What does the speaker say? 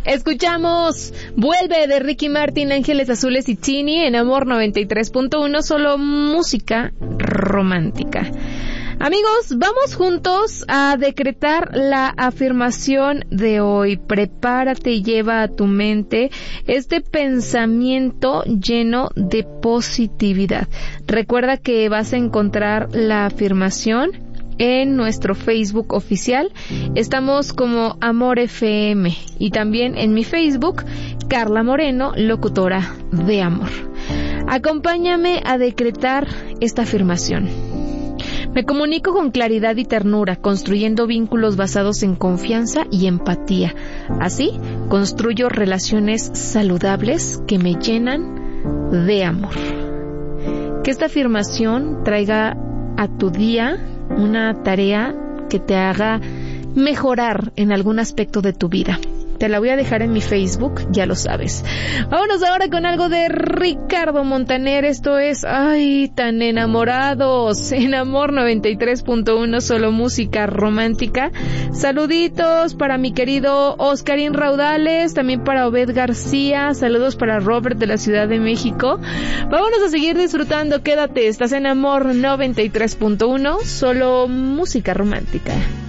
Escuchamos Vuelve de Ricky Martin, Ángeles Azules y Tini en Amor 93.1, solo música romántica. Amigos, vamos juntos a decretar la afirmación de hoy. Prepárate y lleva a tu mente este pensamiento lleno de positividad. Recuerda que vas a encontrar la afirmación en nuestro Facebook oficial. Estamos como Amor FM y también en mi Facebook, Carla Moreno, locutora de amor. Acompáñame a decretar esta afirmación. Me comunico con claridad y ternura, construyendo vínculos basados en confianza y empatía. Así, construyo relaciones saludables que me llenan de amor. Que esta afirmación traiga a tu día una tarea que te haga mejorar en algún aspecto de tu vida. Te la voy a dejar en mi Facebook, ya lo sabes. Vámonos ahora con algo de Ricardo Montaner. Esto es Ay, tan enamorados. En Amor 93.1, solo música romántica. Saluditos para mi querido Oscarín Raudales, también para Obed García. Saludos para Robert de la Ciudad de México. Vámonos a seguir disfrutando. Quédate, estás en Amor 93.1, solo música romántica.